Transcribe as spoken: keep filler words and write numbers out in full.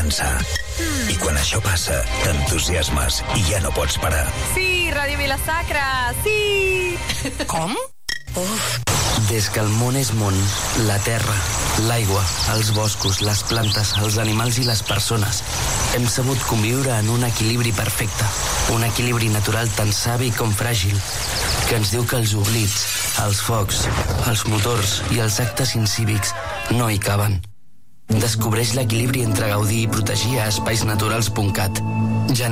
començar. I quan això passa, t'entusiasmes i ja no pots parar. Sí, Ràdio Vila-Sacra, sí! Com? Uf. Des que el món és món, la terra, l'aigua, els boscos, les plantes, els animals i les persones, hem sabut conviure en un equilibri perfecte. Un equilibri natural tan savi com fràgil, que ens diu que els oblits, els focs, els motors i els actes incívics no hi caben. Descobreix l'equilibri entre gaudir i protegir a espais naturals punt cat.